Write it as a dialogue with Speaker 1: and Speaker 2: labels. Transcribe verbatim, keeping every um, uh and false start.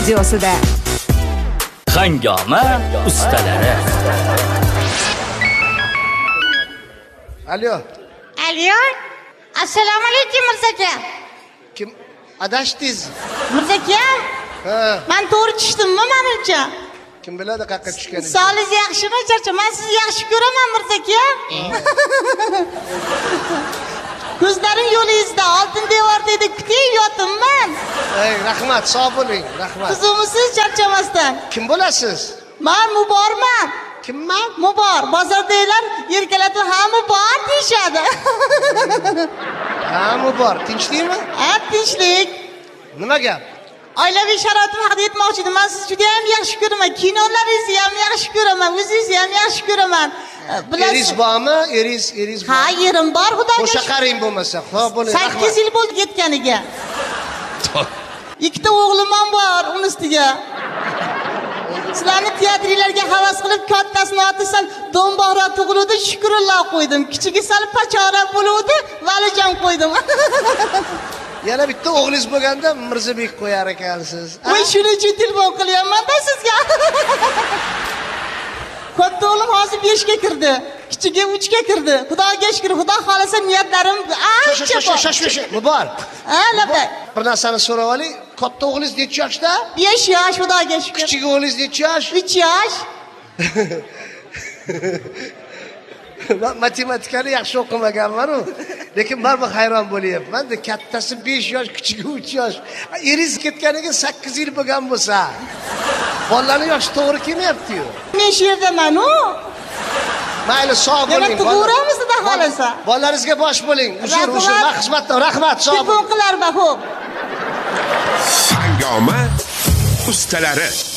Speaker 1: radiosida.
Speaker 2: Hangoma ustalari.
Speaker 3: Alo.
Speaker 4: Alo. Assalomu alaykum Mirzaka.
Speaker 3: Kim adashdingiz?
Speaker 4: Mirzaka?
Speaker 3: Ha.
Speaker 4: Men to'g'ri tushdimmi menimcha?
Speaker 3: Kim biladi qayerga tushganingizni?
Speaker 4: Soliz yaxshimi, charcha? Men sizni yaxshi ko'raman Mirzaka. Ko'zlarim yo'lingizda, oltin devordek kutib yotibman.
Speaker 3: Ey, rahmat, sog' bo'ling, rahmat.
Speaker 4: Siz charchamasdan.
Speaker 3: Kim bo'lasiz?
Speaker 4: Men Muborman.
Speaker 3: Kimman?
Speaker 4: Mubor. Bozordagilar erkalatib ha Mubor deyshadi.
Speaker 3: Ha Mubor, tinchlikmi?
Speaker 4: Ha, tinchlik.
Speaker 3: Nima gap?
Speaker 4: Oilaviy sharoitimni haqida aytmoqchi edim. Men sizni juda ham yaxshi ko'raman. Kinolaringizni ham yaxshi ko'raman. O'zingizni ham yaxshi ko'raman.
Speaker 3: Eringiz bormi? Eringiz, eringiz bormi?
Speaker 4: Ha, erim bor, xudoga.
Speaker 3: O'sha qaring bo'lmasa, xudo bo'ling.
Speaker 4: sakkiz yil bo'ldi ketganiga. Ikkita o'g'lim ham bor, uni ustiga. Sizlarni teatrlarga havas qilib kattasini otisam, Do'mbora tug'ildi, Shukrullo qo'ydim. Kichigi sal pachora bo'luvdi, Valijon qo'ydim.
Speaker 3: Yana bitta o'g'lingiz bo'lganda Mirzabek qo'yar ekansiz.
Speaker 4: Voy, shuning uchun telefon qilyapman-da sizga. Katta o'g'lim hozir besh ga kirdi. Kichigi uch ga kirdi. Xudoga shukr, Xudo xolasa niyatlarim ancha bor.
Speaker 3: Shosh-shosh, Muborak.
Speaker 4: Ha, labay.
Speaker 3: Bir narsani so'rab oling. Katta o'g'lingiz necha yoshda?
Speaker 4: besh yosh, Xudoga shukr.
Speaker 3: Kichigi o'g'lingiz necha yosh?
Speaker 4: uch yosh.
Speaker 3: Matematikani yaxshi o'qimaganman-ku, lekin men bu hayron bo'lyapman-da, kattasi besh yosh, kichigi uch yosh. Eringiz ketganiga sakkiz yil bo'lgan bo'lsa, bolalarning yoshi to'g'ri kelmayapti-yu.
Speaker 4: Men shu yerdaman-ku.
Speaker 3: Mayli, sog' bo'ling.
Speaker 4: Demak, tug'uramiz xudo xolasa.
Speaker 3: Bolalaringizga bosh bo'ling. Uzr, uzr, xizmatda rahmat, sog' bo'ling.
Speaker 4: Telefon qilar, xo'p.
Speaker 5: Hangoma ustalari.